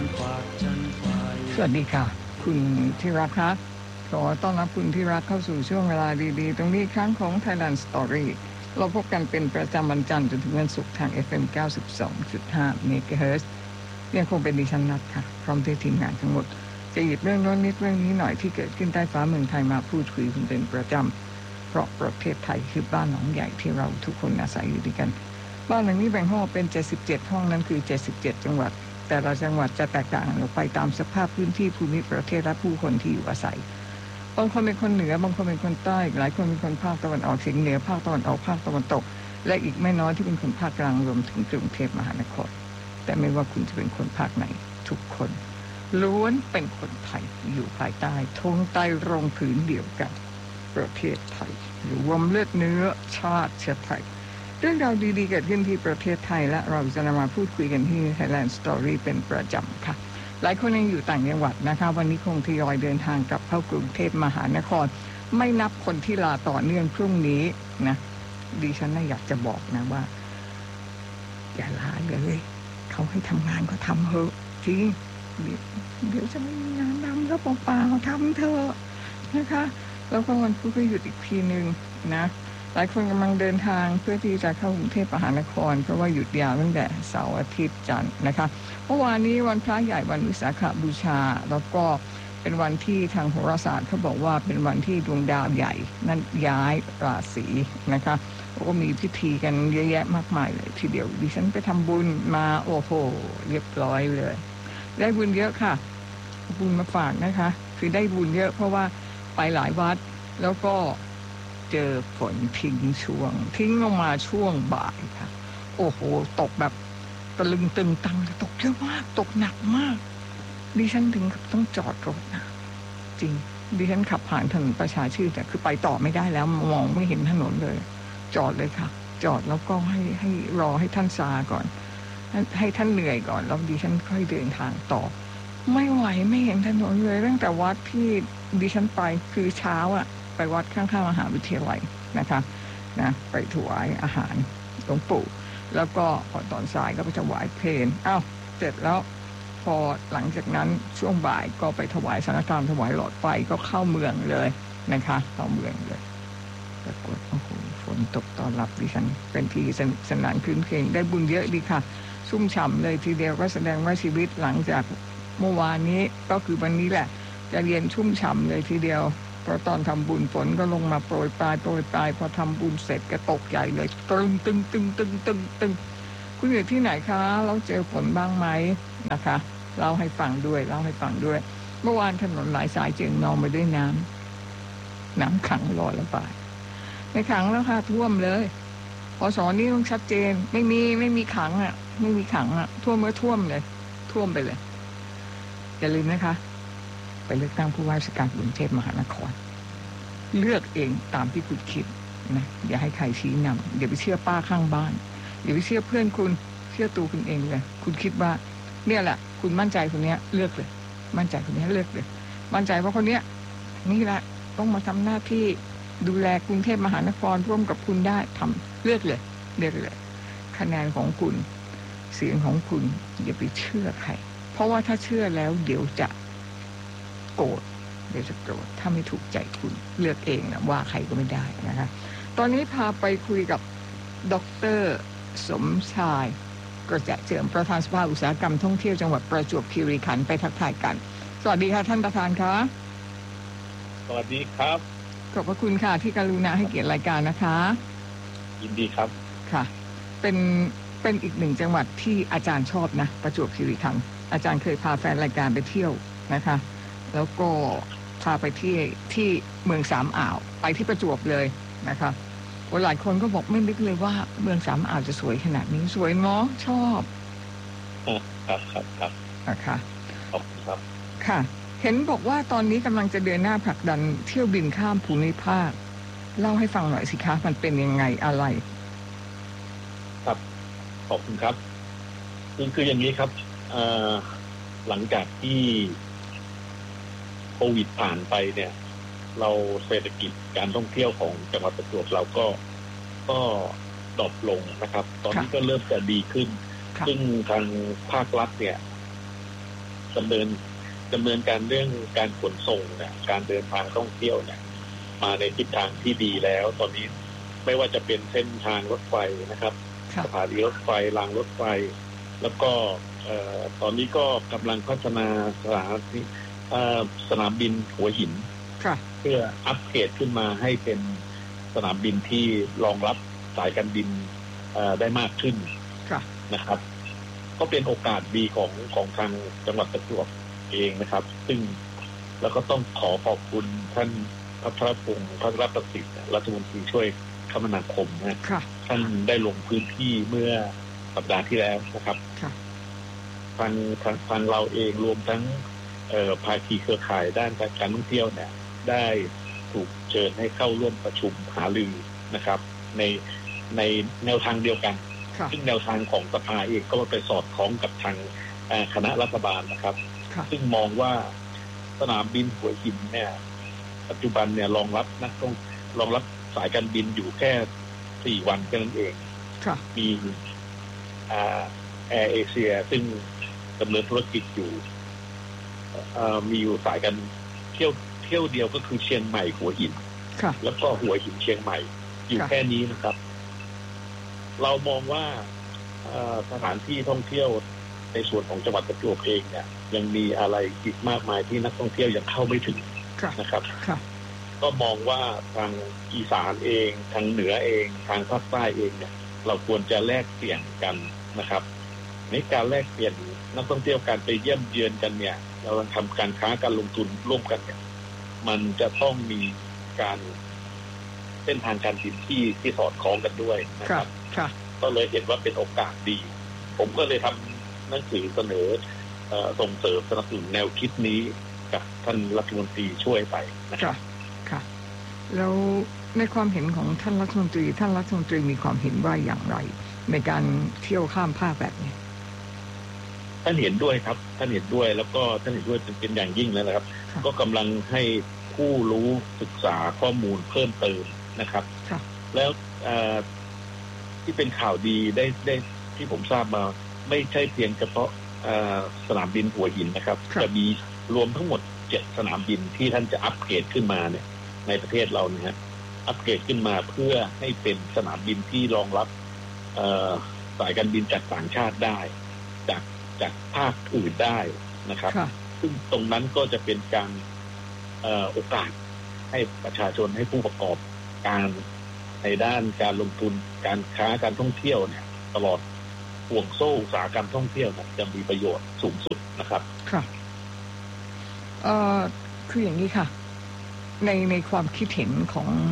สวัสดีค่ะคุณที่รักคะขอต้อนรับคุณที่รักเข้าสู่ช่วงเวลาดีๆตรงนี้ครั้งของ Thailand Story เราพบกันเป็นประจำวันจันทร์จนถึงวันศุกร์ทาง FM 92.5 MHz ยังคงเป็นดิฉันนัทค่ะพร้อมด้วยทีมงานทั้งหมดจะหยิบเรื่องโน้นนิดเรื่องนี้หน่อยที่เกิดขึ้นใต้ฟ้าเมืองไทยมาพูดคุยกันเป็นประจำเพราะประเทศไทยคือบ้านหลังใหญ่ที่เราทุกคนอาศัยอยู่ด้วยกันบ้านหลังนี้แบ่งห้องเป็น77ห้องนั้นคือ77จังหวัดแต่ละจังหวัดจะแตกต่างออกไปตามสภาพพื้นที่ภูมิประเทศและผู้คนที่อยู่อาศัยบางคนเป็นคนเหนือบางคนเป็นคนใต้หลายคนเป็นคนภาคตะวันออกเฉียงเหนือภาคตะวันออกภาคตะวันตกและอีกไม่น้อยที่เป็นคนภาคกลางรวมถึงกรุงเทพมหานครแต่ไม่ว่าคุณจะเป็นคนภาคไหนทุกคนล้วนเป็นคนไทยอยู่ภายใต้ธงใต้ร่มผืนเดียวกันประเทศไทยรวมเลือดเนื้อชาติเชื้อไทยเรื่องราวดีๆเกิดขึ้นที่ประเทศไทยและเราจะนำมาพูดคุยกันที่ Thailand Story เป็นประจำค่ะหลายคนยังอยู่ต่างจังหวัดนะคะวันนี้คงทยอยเดินทางกลับเข้ากรุงเทพมหานครไม่นับคนที่ลาต่อเนื่องพรุ่งนี้นะดิฉันน่ะอยากจะบอกนะว่าอย่าลาเลยเขาให้ทำงานก็ทำเถอะจริงเดี๋ยวจะไม่มีงานทำแล้วเปล่าๆทำเถอะนะคะแล้วก็วันพุธก็หยุดอีกทีนึงนะหลายคนกำลังเดินทางเพื่อที่จะเข้ากรุงเทพมหานครเพราะว่าหยุดยาวตั้งแต่เสาร์อาทิตย์จันทร์นะคะเมื่อวานนี้วันพระใหญ่วันวิสาขบูชาแล้วก็เป็นวันที่ทางโหราศาสตร์เขาบอกว่าเป็นวันที่ดวงดาวใหญ่นั้นย้ายราศีนะคะก็มีพิธีกันเยอะแยะมากมายเลยทีเดียวดิฉันไปทำบุญมาโอ้โหเรียบร้อยเลยได้บุญเยอะค่ะบุญมาฝากนะคะคือได้บุญเยอะเพราะว่าไปหลายวัดแล้วก็เจอฝนทิ้งลงมาช่วงบ่ายค่ะโอ้โหตกแบบตะลึงตึงตังตกเยอะมากตกหนักมากดิฉันถึงกับต้องจอดรถนะจริงดิฉันขับผ่านถนนประชาชื่นแต่คือไปต่อไม่ได้แล้วมองไม่เห็นถนนเลยจอดเลยค่ะจอดแล้วก็ให้รอให้ท่านซาก่อนให้ท่านเหนื่อยก่อนแล้วดิฉันค่อยเดินทางต่อไม่ไหวไม่เห็นถนนเลยตั้งแต่วัดที่ดิฉันไปคือเช้าอะไปวัดข้างๆมหาวิทยาลัยนะคะนะไปถวายอาหารหลวงปู่แล้วก็พอตอนสายก็ไปถวายเพลเสร็จแล้วพอหลังจากนั้นช่วงบ่ายก็ไปถวายสังฆทานถวายหลอดไฟก็เข้าเมืองเลยนะคะเข้าเมืองเลยปรากฏโอ้โหฝนตกต้อนรับดิฉันเป็นที่สนานคืนเคงได้บุญเยอะดีค่ะชุ่มฉ่ำเลยทีเดียวก็แสดงว่าชีวิตหลังจากเมื่อวานนี้ก็คือวันนี้แหละจะเรียนชุ่มฉ่ำเลยทีเดียวเพราะตอนทำบุญฝนก็ลงมาโปรยปลายพอทำบุญเสร็จก็ตกใหญ่เลยตึงคุณอยู่ที่ไหนคะเราเจอฝนบ้างไหมนะคะเล่าให้ฟังด้วยเมื่อวานถนนหลายสายเจิ่งนองไปด้วยน้ำขังรอระบายไม่ขังแล้วค่ะท่วมเลยพศนี้ต้องชัดเจนไม่มีขังอ่ะท่วมเมื่อท่วมเลยท่วมไปเลยอย่าลืมนะคะไปเลือกตั้งผู้ว่าราชการกรุงเทพมหานครเลือกเองตามที่คุณคิดนะอย่าให้ใครชี้นำอย่าไปเชื่อป้าข้างบ้านอย่าไปเชื่อเพื่อนคุณเชื่อตัวคุณเองเลยคุณคิดว่าเนี่ยแหละคุณมั่นใจคนนี้เลือกเลยมั่นใจคนนี้เลือกเลยมั่นใจว่าคนนี้นี่แหละต้องมาทำหน้าที่ดูแลกรุงเทพมหานครร่วมกับคุณได้ทำเลือกเลยคะแนนของคุณเสียงของคุณอย่าไปเชื่อใครเพราะว่าถ้าเชื่อแล้วเดี๋ยวจะโกรธถ้าไม่ถูกใจคุณเลือกเองนะว่าใครก็ไม่ได้นะคะตอนนี้พาไปคุยกับดร.สมชายกระจะเจิมประธานสภาอุตสาหกรรมท่องเที่ยวจังหวัดประจวบคีรีขันธ์ไปทักทายกันสวัสดีค่ะท่านประธานคะสวัสดีครับขอบพระคุณค่ะที่กรุณาให้เกียรติรายการนะคะยินดีครับค่ะเป็นอีกหนึ่งจังหวัดที่อาจารย์ชอบนะประจวบคีรีขันธ์อาจารย์เคยพาแฟนรายการไปเที่ยวนะคะแล้วก็พาไปที่เมืองสามอ่าวไปที่ประจวบเลยนะคะหลายคนก็บอกไม่นึกเลยว่าเมืองสามอ่าวจะสวยขนาดนี้สวยเนาะชอบครับค่ะขอบคุณครับค่ะเห็นบอกว่าตอนนี้กำลังจะเดินหน้าผลักดันเที่ยวบินข้ามภูมิภาคเล่าให้ฟังหน่อยสิคะมันเป็นยังไงอะไรครับขอบคุณครับคืออย่างนี้ครับหลังจากที่โควิดผ่านไปเนี่ยเราเศรษฐกิจการท่องเที่ยวของจังหวัดประจวบเราก็ดรอปลงนะครับตอนนี้ก็เริ่มจะดีขึ้นซึ่งทางภาครัฐเนี่ยดำเนินการเรื่องการขนส่งเนี่ยการเดินทางท่องเที่ยวเนี่ยมาในทิศทางที่ดีแล้วตอนนี้ไม่ว่าจะเป็นเส้นทางรถไฟนะครับสถานีรถไฟรางรถไฟแล้วก็ตอนนี้ก็กำลังพัฒนาสนามบินหัวหินเพื่ออัปเกรดขึ้นมาให้เป็นสนามบินที่รองรับสายการบินได้มากขึ้นนะครับก็เป็นโอกาสดีของทางจังหวัดประจวบเองนะครับซึ่งแล้วก็ต้องขอบคุณท่านพัทรพงศ์พัทรประสิทธิ์รัฐมนตรีช่วยคมนาคมนะท่านได้ลงพื้นที่เมื่อสัปดาห์ที่แล้วนะครับทางเราเองรวมทั้งภาคีเครือข่ายด้านการท่องเที่ยวเนี่ยได้ถูกเชิญให้เข้าร่วมประชุมหารือนะครับในแนวทางเดียวกันซึ่งแนวทางของสภาเองก็ไปสอดคล้องกับทางคณะรัฐบาลนะครับซึ่งมองว่าสนามบินหัวหินเนี่ยปัจจุบันเนี่ยรองรับสายการบินอยู่แค่4 วันแค่นั้นเองมีแอร์เอเชียซึ่งดำเนินธุรกิจอยู่มีอยู่สายการเที่ยวเดียวก็คือเชียงใหม่หัวหินแล้วก็หัวหินเชียงใหม่อยู่แค่นี้นะครับเรามองว่าสถานที่ท่องเที่ยวในส่วนของจังหวัดประจวบเองเนี่ยยังมีอะไรอีกมากมายที่นักท่องเที่ยวยังเข้าไม่ถึงนะครับก็มองว่าทางอีสานเองทางเหนือเองทางภาคใต้เองเนี่ยเราควรจะแลกเปลี่ยนกันนะครับในการแลกเปลี่ยนนักท่องเที่ยวการไปเยี่ยมเยือนกันเนี่ยเราทำการค้าการลงทุนร่วมกันเนี่ยมันจะต้องมีการเส้นทางการบินที่สอดคล้องกันด้วยนะครับก็เลยเห็นว่าเป็นโอกาสดีผมก็เลยทำหนังสือเสนอส่งเสริมสนับสนุนแนวคิดนี้กับท่านรัฐมนตรีช่วยไปนะครับค่ะแล้วในความเห็นของท่านรัฐมนตรีมีความเห็นว่าอย่างไรในการเที่ยวข้ามภาคแบบนี้ท่านเห็นด้วยครับท่านเห็นด้วยแล้วก็ท่านเห็นด้วยเป็นอย่างยิ่งแล้วนะครับก็กำลังให้ผู้รู้ศึกษาข้อมูลเพิ่มเติมนะครับแล้วที่เป็นข่าวดีได้ที่ผมทราบมาไม่ใช่เพียงเฉพาะสนามบินหัวหินนะครับจะมีรวมทั้งหมด7 สนามบินที่ท่านจะอัปเกรดขึ้นมาเนี่ยในประเทศเราเนี่ยอัปเกรดขึ้นมาเพื่อให้เป็นสนามบินที่รองรับสายการบินจากต่างชาติได้จากภาคอื่นได้นะครับซึ่งตรงนั้นก็จะเป็นการโอกาสให้ประชาชนให้ผู้ประกอบการในด้านการลงทุนการค้าการท่องเที่ยวเนี่ยตลอดห่วงโซ่อุตสาหกรรมท่องเที่ยวจะมีประโยชน์สูงสุดนะครับค่ะคืออย่างนี้ค่ะในความคิดเห็น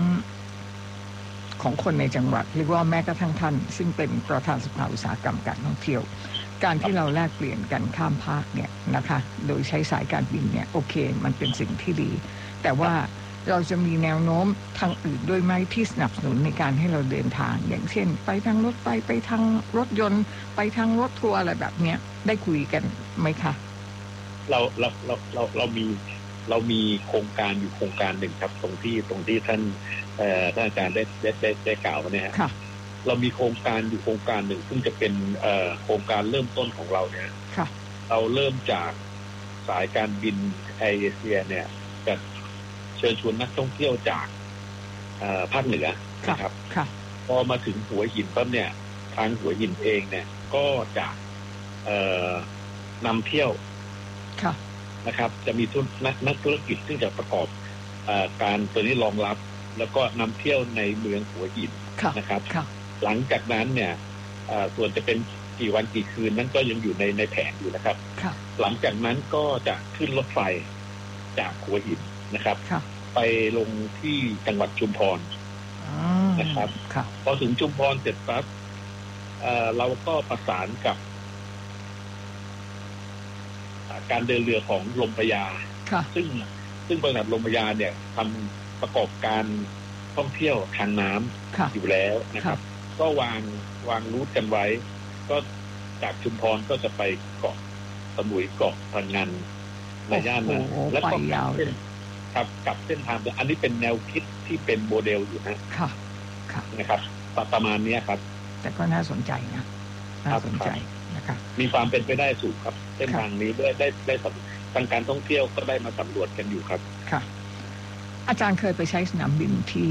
ของคนในจังหวัดเรียกว่าแม้กระทั่งท่านซึ่งเป็นประธานสภาอุตสาหกรรมการท่องเที่ยวการที่เราแลกเปลี่ยนกันข้ามภาคเนี่ยนะคะโดยใช้สายการบินเนี่ยโอเคมันเป็นสิ่งที่ดีแต่ว่าเราจะมีแนวโน้มทางอื่นด้วยไหมที่สนับสนุนในการให้เราเดินทางอย่างเช่นไปทางรถไฟไปทางรถยนต์ไปทางรถทัวร์อะไรแบบเนี้ยได้คุยกันไหมคะเรามีโครงการอยู่โครงการหนึ่งครับตรงที่ท่านอาจารย์ได้กล่าวเนี่ยเรามีโครงการอยู่โครงการหนึ่งซึ่งจะเป็นโครงการเริ่มต้นของเราเนี่ยเราเริ่มจากสายการบินแอร์เอเชียเนี่ยจะเชิญชวนนักท่องเที่ยวจากภาคเหนือนะครับพอมาถึงหัวหินปั๊บเนี่ยทางหัวหินเองเนี่ยก็จะนำเที่ยวนะครับจะมีนักธุรกิจซึ่งจะประกอบการตัวนี้รองรับแล้วก็นำเที่ยวในเมืองหัวหินนะครับหลังจากนั้นเนี่ยส่วนจะเป็นกี่วันกี่คืนนั้นก็ยังอยู่ในแผนอยู่นะครับหลังจากนั้นก็จะขึ้นรถไฟจากหัวหินนะครับไปลงที่จังหวัดชุมพรนะครับพอถึงชุมพรเสร็จปั๊บเราก็ประสานกับการเดินเรือของลมพระยาซึ่งบริษัทลมพระยาเนี่ยทำประกอบการท่องเที่ยวทางน้ำอยู่แล้วนะครับก็วางรูทกันไว้ก็จากชุมพรก็จะไปเกาะสมุยเกาะพังงานในย่านนั้นแล้วก็กับเส้นทางอันนี้เป็นแนวคิดที่เป็นโมเดลอยู่นะครับประมาณนี้ครับแต่ก็น่าสนใจนะน่าสนใจนะคมีความเป็นไปได้สูงครับเส้นทางนี้ได้ทางการท่องเที่ยวก็ได้มาสำรวจกันอยู่ครับค่ะอาจารย์เคยไปใช้สนามบินที่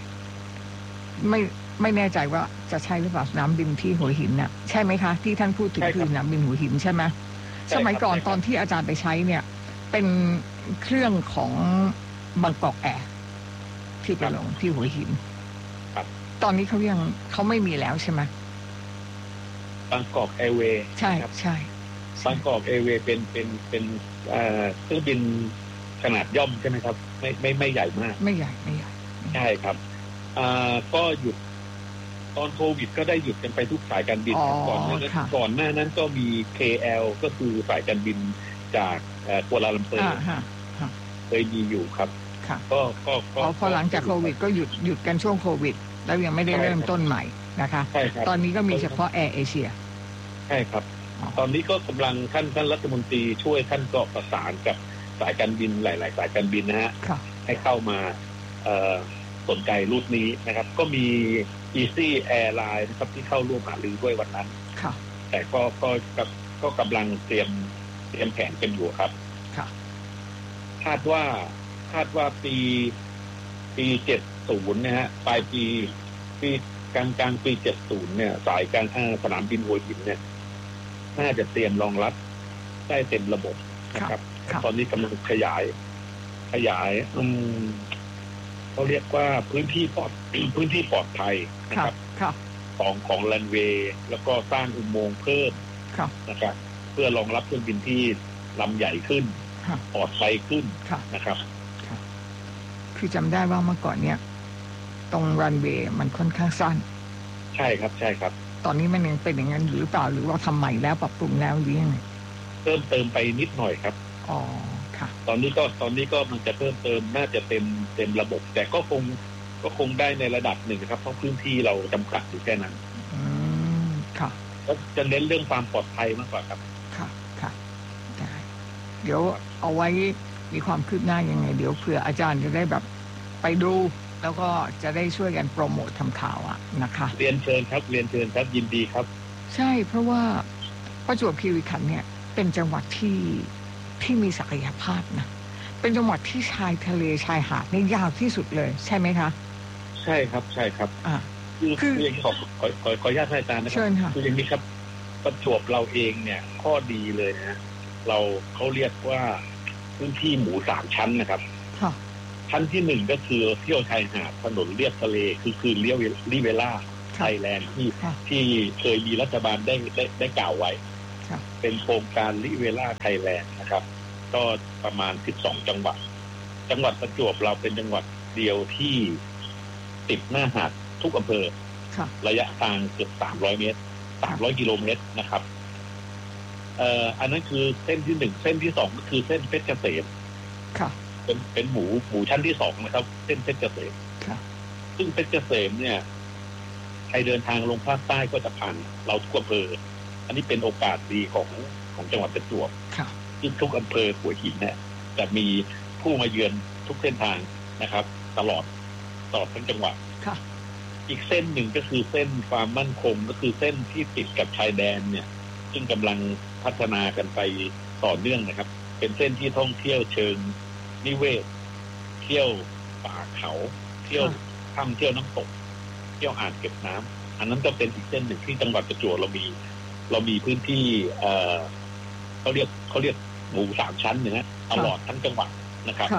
ไม่แน่ใจว่าจะใช่หรือเปล่าสนามบินที่หัวหินน่ะใช่ไหมคะที่ท่านพูดถึงคือสนามบินหัวหินใช่ไหมสมัยก่อนตอนที่อาจารย์ไปใช้เนี่ยเป็นเครื่องของบางกอกแอร์ที่ไปลงที่หัวหินตอนนี้เขาไม่มีแล้วใช่ไหมบางกอกแอร์เวย์ใช่ใช่บางกอกแอร์เวย์เป็นเครื่องบินขนาดย่อมใช่ไหมครับไม่ใหญ่มากไม่ใหญ่ใช่ครับก็หยุดตอนโควิดก็ได้หยุดกันไปทุกสายการบินก่อนหน้านั้นก็มี KL ก็คือสายการบินจากกัวลาลัมเปอร์เคยมีอยู่ครับก็พอหลังจากโควิดก็หยุดกันช่วงโควิดแล้วยังไม่ได้เริ่มต้นใหม่นะคะตอนนี้ก็มีเฉพาะแอร์เอเชียใช่ครับตอนนี้ก็กำลังท่านรัฐมนตรีช่วยท่านก็ประสานกับสายการบินหลายๆสายการบินนะฮะให้เข้ามาสนใจรูทนี้นะครับก็มี Easy Airline นะครับที่เข้าร่วมหารือด้วยวันนั้นแต่ก็กำลังเตรียมแผนกันอยู่ครับคาดว่าปี70นะฮะปลายปีกลางปี70เนี่ยสายการสนามบินหัวหินเนี่ยน่าจะเตรียมรองรับได้เต็มระบบนะครับตอนนี้กำลังขยายเขาเรียกว่าพื้นที่ปลอดภัยนะครับของรันเวย์แล้วก็สร้างอุโมงค์เพิ่มนะครับเพื่อรองรับเครื่องบินที่ลำใหญ่ขึ้นปลอดภัยขึ้นนะครับคือจำได้ว่าเมื่อก่อนเนี่ยตรงรันเวย์มันค่อนข้างสั้นใช่ครับตอนนี้มันยังเป็นอย่างนั้นหรือเปล่าหรือว่าทำใหม่แล้วปรับปรุงแล้วหรือยังไงเพิ่มเติมไปนิดหน่อยครับตอนนี้ก็มันจะเพิ่มเติมน่าจะเต็มระบบแต่ก็คงได้ในระดับหนึ่งนะครับเพราะพื้นที่เราจำกัดอยู่แค่นั้นค่ะก็จะเน้นเรื่องความปลอดภัยมากกว่าครับค่ะได้เดี๋ยวเอาไว้มีความคืบหน้ายังไงเดี๋ยวเผื่ออาจารย์จะได้แบบไปดูแล้วก็จะได้ช่วยกันโปรโมททำข่าวนะคะเรียนเชิญครับยินดีครับใช่เพราะว่าประจวบคีรีขันธ์เนี่ยเป็นจังหวัดที่มีศักยภาพนะเป็นจังหวัดที่ชายทะเลชายหาดนี่ยาวที่สุดเลยใช่ไหมคะใช่ครับคืออย่างขออนุญาตอาจารย์นะครับคืออย่างนี้ครับประจวบเราเองเนี่ยข้อดีเลยนะเขาเรียกว่าพื้นที่หมู3ชั้นนะครับชั้นที่1ก็คือเที่ยวชายหาดถนนเลียบทะเลคือเลี้ยวริเวล่าไทยแลนด์ที่เคยมีรัฐบาลได้กล่าวไว้เป็นโครงการริเวล่าไทยแลนด์นะครับก็ประมาณ12จังหวัดประจวบเราเป็นจังหวัดเดียวที่ติดหน้าหาดทุกอำเภอระยะทางเกือบ300 เมตร300 กิโลเมตรนะครับอันนั้นคือเส้นที่1เส้นที่2ก็คือเส้นเพชรเกษมเป็นหมูชั้นที่2นะครับเส้นเพชรเกษมซึ่งเพชรเกษมเนี่ยใครเดินทางลงภาคใต้ก็จะผ่านเราทุกอำเภออันนี้เป็นโอกาสดีของจังหวัดประจวบที่ทุกอำเภอหัวหินเนี่ยจะมีผู้มาเยือนทุกเส้นทางนะครับตลอดทั้งจังหวัดอีกเส้นหนึ่งก็คือเส้นความมั่นคงก็คือเส้นที่ติดกับชายแดนเนี่ยซึ่งกำลังพัฒนากันไปต่อเนื่องนะครับเป็นเส้นที่ท่องเที่ยวเชิงนิเวศเที่ยวป่าเขาเที่ยวถ้ำเที่ยวน้ำตกเที่ยวอ่างเก็บน้ำอันนั้นก็เป็นอีกเส้นหนึ่งที่จังหวัดประจวบเรามีพื้นที่เขาเรียกหมู่3ชั้นนะตลอดทั้งจังหวัดนะครับ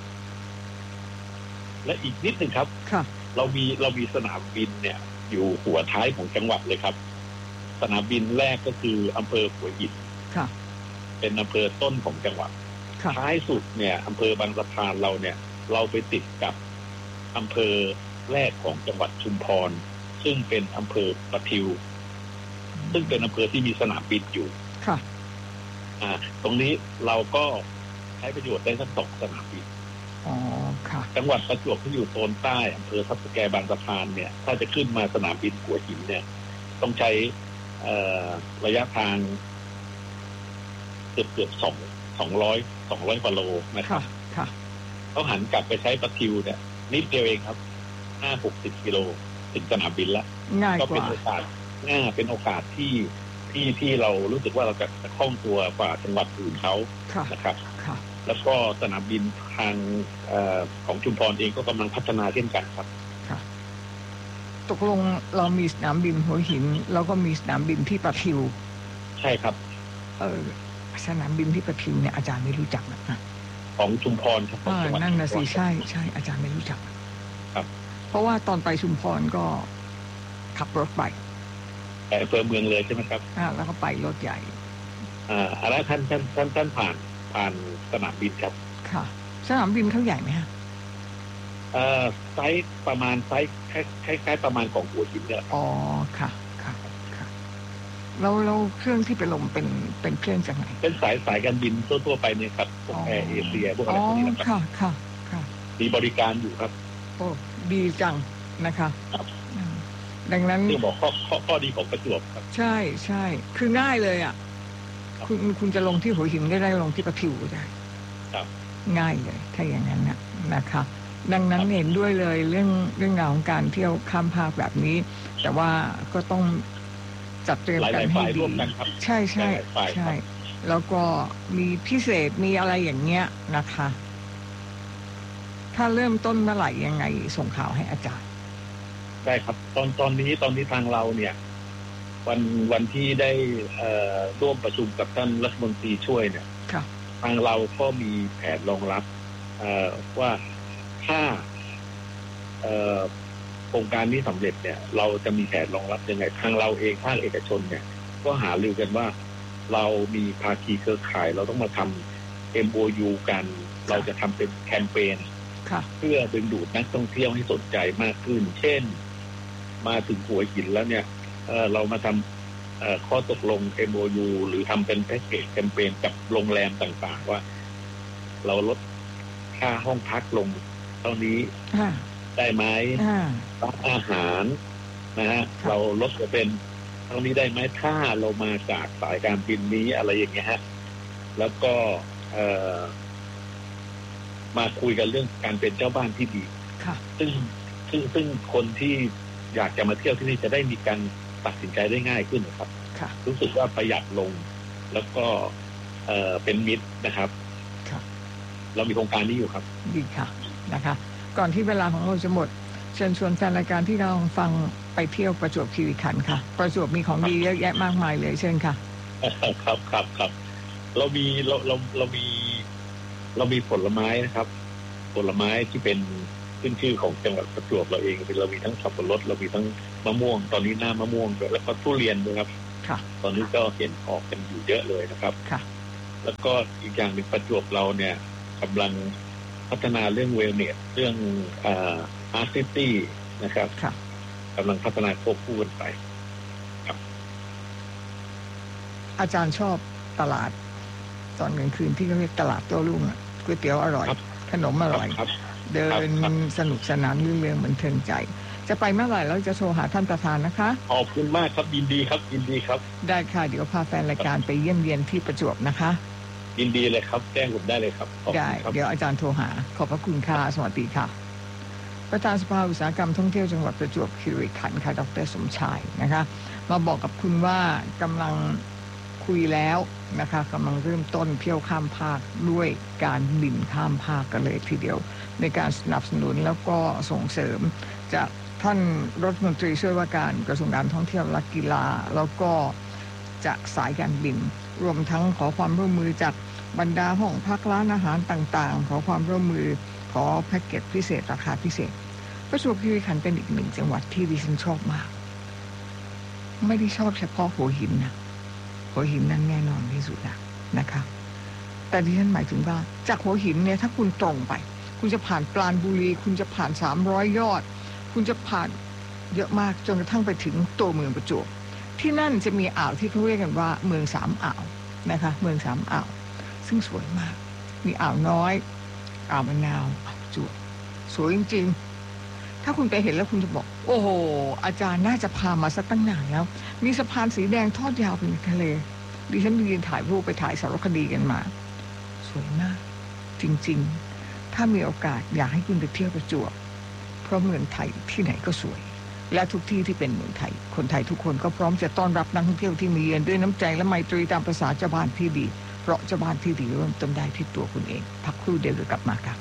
และอีกนิดหนึ่งครับเรามีสนามบินเนี่ยอยู่หัวท้ายของจังหวัดเลยครับสนามบินแรกก็คืออำเภอหัวหินเป็นอำเภอต้นของจังหวัดท้ายสุดเนี่ยอำเภอบางสะพานเราไปติดกับอำเภอแรกของจังหวัดชุมพรซึ่งเป็นอำเภอประทิวซึ่งเป็นอำเภอที่มีสนามบินอยู่ตรงนี้เราก็ใช้ประโยชน์ได้ทั้ง2สนามบินจังหวัดประจวบที่อยู่โซนใต้อำเภอทับสแกบางสะพานเนี่ยถ้าจะขึ้นมาสนามบินหัวหินเนี่ยต้องใช้ระยะทางเกือบ200 กว่าโลนะครับต้องหันกลับไปใช้ประทิวเนี่ยนิดเดียวเองครับ5-60 กิโลถึงสนามบินแล้วก็เป็นโอกาสที่ที่เรารู้สึกว่าเราจะคล่องตัวกว่าจังหวัดอื่นเขานะครับแล้วก็สนามบินทางของชุมพรเองก็กำลังพัฒนาเช่นกันครับตกลงเรามีสนามบินหัวหินแล้วก็มีสนามบินที่ประทิวใช่ครับสนามบินที่ประทิวเนี่ยอาจารย์ไม่รู้จักนะของชุมพรครับนั่นนะสิใช่อาจารย์ไม่รู้จักครับเพราะว่าตอนไปชุมพรก็ขับรถไปอำเภอเมืองเลยใช่ไหมครับแล้วก็ไปรถใหญ่แล้วท่านผ่านสนามบินครับค่ะสนามบินเขาใหญ่ไหมฮะไซส์ประมาณไซส์คล้ายๆประมาณของหัวหินเนี่ยอ๋อค่ะแล้วเครื่องที่ไปลงเป็นเครื่องจากไหนเป็นสายการบินทั่วไปเนี่ยครับพวกแอร์เอเชียพวกอะไรพวกนี้นะครับค่ะมีบริการอยู่ครับโอ้ดีจังนะคะดังนั้นที่บอกข้อดีของประจวบครับใช่คือง่ายเลยอ่ะคุณจะลงที่หัวหินได้ลงที่ประทิวได้ง่ายเลยถ้าอย่างนั้นนะคะดังนั้นเห็นด้วยเลยเรื่องราวของการเที่ยวข้ามภาคแบบนี้แต่ว่าก็ต้องจัดเตรียมกันให้ดีใช่แล้วก็มีพิเศษมีอะไรอย่างเงี้ยนะคะถ้าเริ่มต้นเมื่อไหร่ยังไงส่งข่าวให้อาจารย์ได้ครับตอนนี้ทางเราเนี่ยวันที่ได้ร่วมประชุมกับท่านรัฐมนตรีช่วยเนี่ยทางเราก็มีแผนรองรับว่าถ้าโครงการนี้สำเร็จเนี่ยเราจะมีแผนรองรับยังไงทางเราเองภาคเอกชนเนี่ยก็หารือกันว่าเรามีภาคีเครือข่ายเราต้องมาทำ MOU กันเราจะทำเป็นแคมเปญเพื่อดึงดูดนักท่องเที่ยวให้สนใจมากขึ้นเช่นมาถึงหัวหินแล้วเนี่ยเรามาทำข้อตกลง MOU หรือทำเป็นแพ็กเกจแคมเปญกับโรงแรมต่างๆว่าเราลดค่าห้องพักลงเท่านี้ได้ไหมร้านอาหารนะฮะเราลดจะเป็นเท่านี้ได้ไหมถ้าเรามาจากสายการบินนี้อะไรอย่างเงี้ยฮะแล้วก็มาคุยกันเรื่องการเป็นเจ้าบ้านที่ดีซึ่งคนที่อยากจะมาเที่ยวที่นี่จะได้มีการตัดสินใจได้ง่ายขึ้นนะครับรู้สึกว่าประหยัดลงแล้วก็เป็นมิตรนะครับเรามีโครงการนี้อยู่ครับดีค่ะนะคะก่อนที่เวลาของเราจะหมดเชิญชวนแฟนรายการที่เราฟังไปเที่ยวประจวบคีรีขันธ์ค่ะประจวบมีของดีเยอะแยะมากมายเลยเชิญค่ะครับเรามีผลไม้นะครับผลไม้ที่เป็นขึ้นชื่อของจังหวัดประจวบเราเองเรามีทั้งสับปะรดเรามีทั้งมะม่วงตอนนี้หน้ามะม่วงด้วยแล้วก็ทุเรียนด้วยครับตอนนี้ก็เห็นออกกันอยู่เยอะเลยนะครับแล้วก็อีกอย่างหนึ่งประจวบเราเนี่ยกำลังพัฒนาเรื่องเวลเนสเรื่องอาร์ตซิตี้นะครับกำลังพัฒนาควบคู่กันไปครับอาจารย์ชอบตลาดตอนกลางคืนที่เขาเรียกตลาดโต้รุ่งก๋วยเตี๋ยวอร่อยขนมอร่อยเดินสนุกสนานเรื่องบันเทิงใจจะไปเมื่อไหร่แล้วจะโทรหาท่านประธานนะคะขอบคุณมากครับยินดีครับได้ค่ะเดี๋ยวพาแฟนรายการไปเยี่ยมเยียนที่ประจวบนะคะยินดีเลยครับแจ้งผมได้เลยครับได้เดี๋ยวอาจารย์โทรหาขอบพระคุณค่ะสวัสดีค่ะประธานสภาอุตสาหกรรมท่องเที่ยวจังหวัดประจวบคีรีขันธ์ค่ะดร.สมชายนะคะมาบอกกับคุณว่ากำลังคุยแล้วนะคะกำลังเริ่มต้นเที่ยวข้ามภาคด้วยการบินข้ามภาคกันเลยทีเดียวในการสนับสนุนแล้วก็ส่งเสริมจากท่านรัฐมนตรีช่วยว่าการกระทรวงการท่องเที่ยวและกีฬาแล้วก็จากสายการบินรวมทั้งขอความร่วมมือจากบรรดาห้องพักร้านอาหารต่างๆขอความร่วมมือขอแพ็กเกจพิเศษราคาพิเศษประจวบคีรีขันธ์เป็นอีกหนึ่งจังหวัดที่ดิฉันชอบมากไม่ได้ชอบเฉพาะหัวหินนะหัวหินนั้นแน่นอนที่สุดนะคะแต่ดิฉันหมายถึงว่าจากหัวหินเนี่ยถ้าคุณตรงไปคุณจะผ่านปราณบุรีคุณจะผ่าน300 ยอดคุณจะผ่านเยอะมากจนกระทั่งไปถึงตัวเมืองประจวบที่นั่นจะมีอ่าวที่เขาเรียกกันว่าเมือง3 อ่าวนะคะเมือง3 อ่าวซึ่งสวยมากมีอ่าวน้อยอ่าวมะนาวอ่าวประจวบสวยจริงๆถ้าคุณไปเห็นแล้วคุณจะบอกโอ้โหอาจารย์น่าจะพามาสักตั้งนานแล้วมีสะพานสีแดงทอดยาวไปในทะเลดิฉันยืนถ่ายรูปไปถ่ายสารคดีกันมาสวยมากจริงๆถ้ามีโอกาสอยากให้คุณไปเที่ยวประจวบเพราะเมืองไทยที่ไหนก็สวยและทุกที่ที่เป็นเมืองไทยคนไทยทุกคนก็พร้อมจะต้อนรับนักท่องเที่ยวที่มาเยือนด้วยน้ำใจและไมตรีตามภาษาเจ้าบ้านที่ดีเพราะเจ้าบ้านที่ดีเริ่มต้นได้ที่ตัวคุณเองพักครู่เดียวกลับมาครับ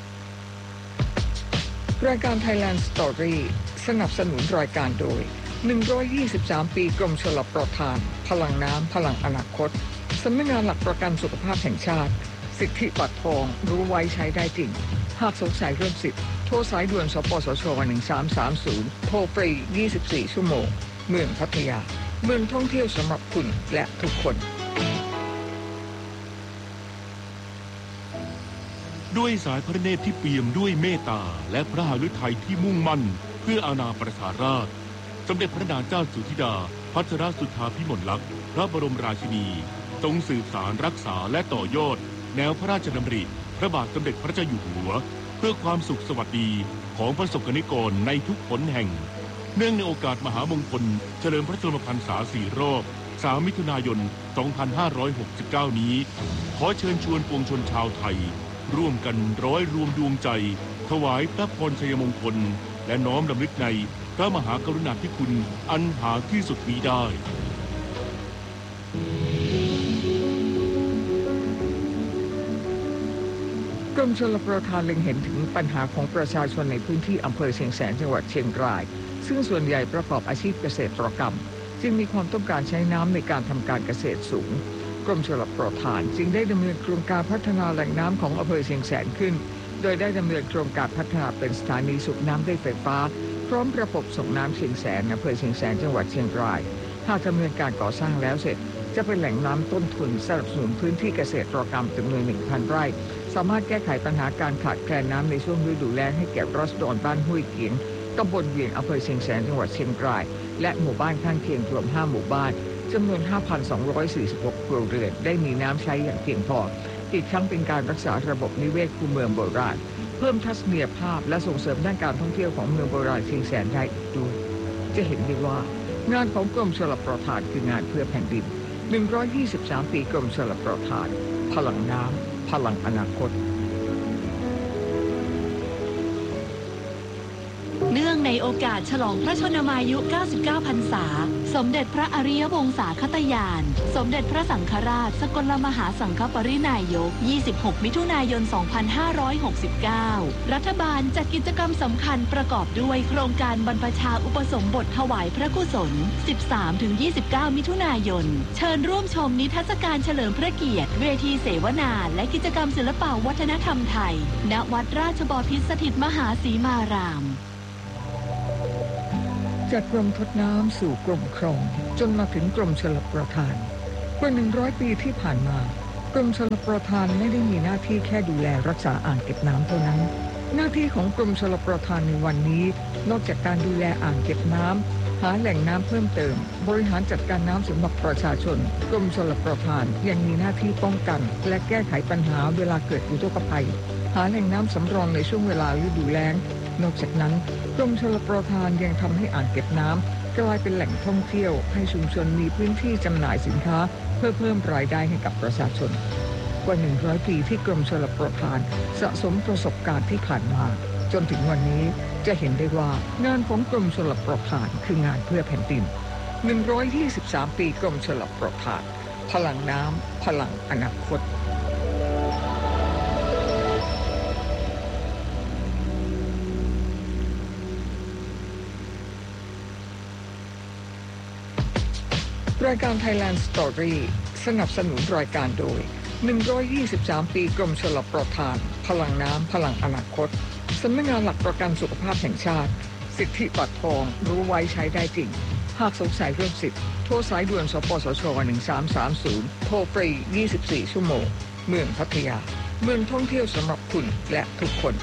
รายการ Thailand Story สนับสนุนรายการโดย123ปีกรมชลประทานพลังน้ำพลังอนาคตสำนักงานหลักประกันสุขภาพแห่งชาติสิทธิบัตรทองรู้ไว้ใช้ได้จริงหากสงสัยเรื่องสิทธิ์โทรสายด่วนสปสช1330โทรฟรี24ชั่วโมงเมืองพัทยาเมืองท่องเที่ยวสำหรับคุณและทุกคนด้วยสายพระเนตรที่เปี่ยมด้วยเมตตาและพระหฤทัยที่มุ่งมั่นเพื่ออาณาประชาราษฎร์สมเด็จพระนางเจ้าสุธิดาพัชรสุทธาภิมลลักษณ์พระบรมราชินีทรงสืบสานรักษาและต่อยอดแนวพระราชดำริพระบาทสมเด็จพระเจ้าอยู่หัวเพื่อความสุขสวัสดีของประสบกนิกรในทุกหนแห่งเนื่องในโอกาสมหามงคลเฉลิมพระชนมพรรษา4 รอบ3 มิถุนายน 2569 นี้ขอเชิญชวนปวงชนชาวไทยร่วมกันร้อยรวมดวงใจถวายพระพรชัยมงคลและน้อมรำลึกในพระมหากรุณาธิคุณอันหาที่สุดมิได้กรมชลประทานเล็งเห็นถึงปัญหาของประชาชนในพื้นที่อำเภอเชียงแสนจังหวัดเชียงรายซึ่งส่วนใหญ่ประกอบอาชีพเกษตรกรรมจึงมีความต้องการใช้น้ำในการทำการเกษตรสูงกรมชลประทานจึงได้ดำเนินโครงการพัฒนาแหล่งน้ำของอำเภอเชียงแสนขึ้นโดยได้ดำเนินโครงการพัฒนาเป็นสถานีสูบน้ำด้วยไฟฟ้าพร้อมระบบส่งน้ำเชียงแสนอำเภอเชียงแสนจังหวัดเชียงรายหากดำเนินการก่อสร้างแล้วเสร็จจะเป็นแหล่งน้ำต้นทุนสนับสนุนพื้นที่เกษตรกรรมจำนวน 1,000 ไร่สามารถแก้ไขปัญหาการขาดแคลนน้ำในช่วงฤดูแล้งให้แก่ราษฎรบ้านห้วยเกียงตำบลเวียงอำเภอเชียงแสนจังหวัดเชียงรายและหมู่บ้านข้างเคียงรวม5หมู่บ้านจำนวน 5,246 ครัวเรือนได้มีน้ำใช้อย่างเพียงพออีกทั้งเป็นการรักษาระบบนิเวศคูเมืองโบราณเพิ่มทัศนียภาพและส่งเสริมด้านการท่องเที่ยวของเมืองโบราณเชียงแสนได้อีกด้วยจะเห็นได้ว่างานของกรมชลประทานคืองานเพื่อแผ่นดิน123ปีกรมชลประทานพลังน้ำพลังอนาคตเนื่องในโอกาสฉลองพระชนมายุ 99 พรรษาสมเด็จพระอริยวงศาคตยานสมเด็จพระสังฆราชสกลมหาสังฆปรินายก 26 มิถุนายน 2569 รัฐบาลจัดกิจกรรมสำคัญประกอบด้วยโครงการบรรพชาอุปสมบทถวายพระกุศล 13-29 มิถุนายนเชิญร่วมชมนิทรรศการเฉลิมพระเกียรติเวทีเสวนาและกิจกรรมศิลปวัฒนธรรมไทยณวัดราชบพิตรสถิตมหาสีมารามจากกรมทดน้ำสู่กรมครองจนมาถึงกรมชลประทานกว่า100 ปีที่ผ่านมากรมชลประทานไม่ได้มีหน้าที่แค่ดูแลรักษาอ่างเก็บน้ำเท่านั้นหน้าที่ของกรมชลประทานในวันนี้นอกจากการดูแลอ่างเก็บน้ำหาแหล่งน้ำเพิ่มเติมบริหารจัดการน้ำสำหรับประชาชนกรมชลประทานยังมีหน้าที่ป้องกันและแก้ไขปัญหาเวลาเกิดอุทกภัยหาแหล่งน้ำสำรองในช่วงเวลาฤดูแล้งนอกจากนั้นกรมชลประทานยังทำให้อ่างเก็บน้ำกลายเป็นแหล่งท่องเที่ยวให้ชุมชนมีพื้นที่จำหน่ายสินค้าเพื่อเพิ่มรายได้ให้กับประชาชนกว่า100 ปีที่กรมชลประทานสะสมประสบการณ์ที่ผ่านมาจนถึงวันนี้จะเห็นได้ว่างานของกรมชลประทานคืองานเพื่อแผ่นดิน123 ปีกรมชลประทานพลังน้ำพลังอนาคตรายการ Thailand Story สนับสนุนรายการโดย123ปีกรมชลประทานพลังน้ำพลังอนาคตสำนักงานหลักประกันสุขภาพแห่งชาติสิทธิบัตรทองรู้ไว้ใช้ได้จริงหากสงสัยเรื่องสิทธิ์โทรสายด่วนสปสช1330โทรฟรี24ชั่วโมงเมืองพัทยาเมืองท่องเที่ยวสำหรับคุณและทุกคน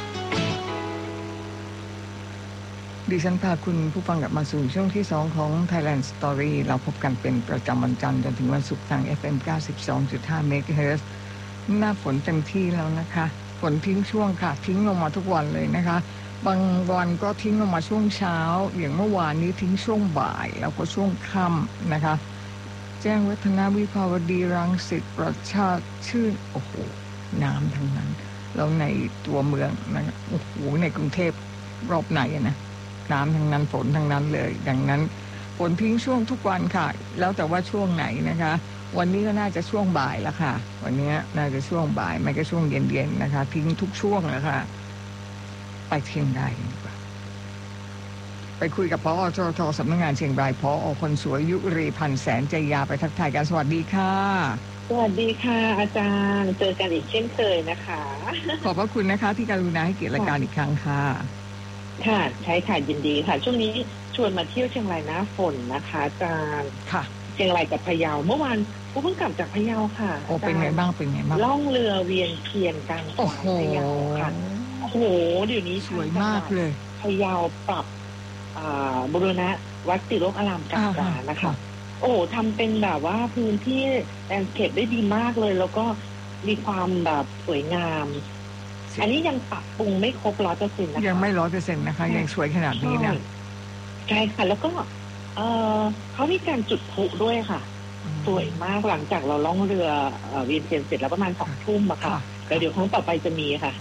ดิฉันพาคุณผู้ฟังกลับมาสู่ช่วงที่2ของ Thailand Story เราพบกันเป็นประจำวันจันทร์จนถึงวันศุกร์ทาง FM 92.5 MHz หน้าฝนเต็มที่แล้วนะคะฝนทิ้งช่วงค่ะทิ้งลงมาทุกวันเลยนะคะบางวันก็ทิ้งลงมาช่วงเช้าอย่างเมื่อวานนี้ทิ้งช่วงบ่ายแล้วก็ช่วงค่ำนะคะแจ้งวัฒนะวิภาวดีรังสิตประชาชื่นโอ้โหน้ำทั้งนั้นแล้วในตัวเมืองนะโอ้โหในกรุงเทพรอบไหนนะน้ำทั้งนั้นฝนทั้งนั้นเลยดังนั้นฝนทิ้งช่วงทุกวันค่ะแล้วแต่ว่าช่วงไหนนะคะวันนี้ก็น่าจะช่วงบ่ายแล้วค่ะวันนี้น่าจะช่วงบ่ายไม่ก็ช่วงเย็นๆนะคะทิ้งทุกช่วงแล้วค่ะไปเชียงรายดีกว่าไปคุยกับผอ.จท.สำนักงานเชียงรายผอ.คนสวยยุรีพันธ์แสนใจยาไปทักทายกันสวัสดีค่ะสวัสดีค่ะอาจารย์เจอกันอีกเช่นเคยนะคะขอบพระคุณนะคะที่กรุณาให้เกียรติรายการอีกครั้งค่ะค่ะใช่ค่ะยินดีค่ะช่วงนี้ชวนมาเที่ยวเชียงรายหน้าฝนนะคะอาจารย์ค่ะเชียงรายกับพะเยาเมื่อวานเพิ่งกลับจากพะเยาค่ะโอ้เป็นไงบ้างล่องเรือเวียนเทียนกลางสายพะเยาค่ะโอ้โหเดี๋ยวนี้สวยมากเลยพะเยาปรับบูรณะวัดติโลกอารามกลางนะคะโอ้ทำเป็นแบบว่าพื้นที่แลนด์สเคปได้ดีมากเลยแล้วก็มีความแบบสวยงามอันนี้ยังปรับปรุงไม่ครบ 100% นะคะยังไม่ 100% นะคะยังสวยขนาดนี้นะใช่ค่ะแล้วก็เขามีการจุดพลุด้วยค่ะสวยมากหลังจากเราล่องเรือเวียนเทียนเสร็จแล้วประมาณ 20:00 นอะค่ะแล้วเดี๋ยวครั้งต่อไปจะมีค่ะ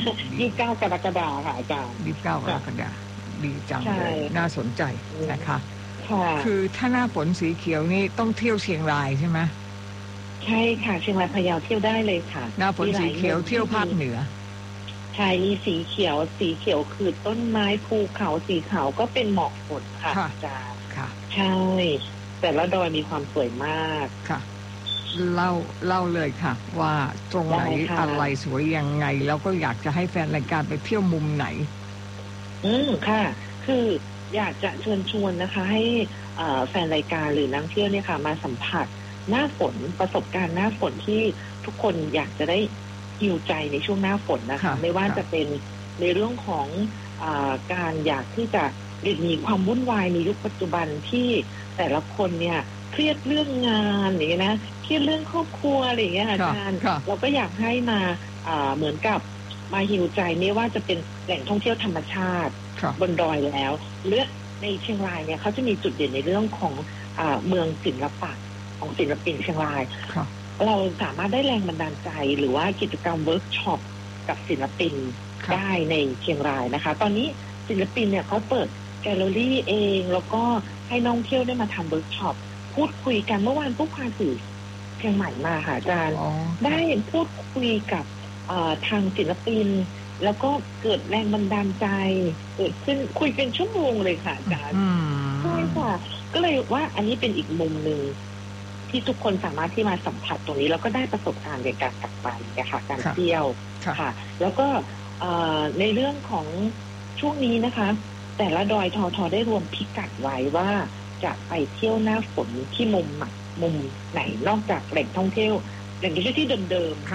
29 กรกฎาคมค่ะอาจารย์ 29 กรกฎาคมดีจังเลยน่าสนใจนะคะคือถ้าหน้าฝนสีเขียวนี่ต้องเที่ยวเชียงรายใช่ไหมใช่ค่ะเชียงรายพะเยาเที่ยวได้เลยค่ะหน้าฝนสีเขียวเที่ยวภาคเหนือใช่มีสีเขียวคือต้นไม้ภูเขาสีขาวก็เป็นหมอกฝนค่ะอาจารย์ค่ะใช่แต่ละดอยมีความสวยมากค่ะเล่าเลยค่ะว่าตรงไหนอะไรสวยยังไงแล้วก็อยากจะให้แฟนรายการไปเที่ยวมุมไหนค่ะคืออยากจะเชิญชวนนะคะให้แฟนรายการหรือนักเที่ยวเนี่ยค่ะมาสัมผัสหน้าฝนประสบการณ์หน้าฝนที่ทุกคนอยากจะได้ฮิวใจในช่วงหน้าฝนนะคะไม่ว่าจะเป็นในเรื่องของการอยากที่จะหลีกหนีความวุ่นวายในยุคปัจจุบันที่แต่ละคนเนี่ยเครียดเรื่องงานอย่างเงี้ยนะเครียดเรื่องครอบครัวอะไรอย่างเงี้ยอาจารย์เราก็อยากให้มาเหมือนกับมาฮิวใจไม่ว่าจะเป็นแหล่งท่องเที่ยวธรรมชาติบนดอยแล้วหรือในเชียงรายเนี่ยเขาจะมีจุดเด่นในเรื่องของเมืองศิลปะของศิลปินเชียงรายเราสามารถได้แรงบันดาลใจหรือว่ากิจกรรมเวิร์กช็อปกับศิลปินได้ในเชียงรายนะคะตอนนี้ศิลปินเนี่ยเขาเปิดแกลเลอรี่เองแล้วก็ให้นักท่องเที่ยวได้มาทำเวิร์กช็อปพูดคุยกันเมื่อวานผู้พาสื่อเชียงใหม่มาค่ะอาจารย์ได้พูดคุยกับทางศิลปินแล้วก็เกิดแรงบันดาลใจเกิดขึ้นคุยเป็นชั่วโมงเลยค่ะอาจารย์ใช่ค่ะก็เลยว่าอันนี้เป็นอีกมุมหนึ่งที่ทุกคนสามารถที่มาสัมผัสตรงนี้แล้วก็ได้ประสบการณ์ในการกลับไปนะคะการเที่ยวค่ะแล้วก็ในเรื่องของช่วงนี้นะคะแต่ละดอยทอได้รวมพิกัดไว้ว่าจะไปเที่ยวหน้าฝนที่มุมไหนนอกจากแหล่งท่องเที่ยวที่เดิมๆ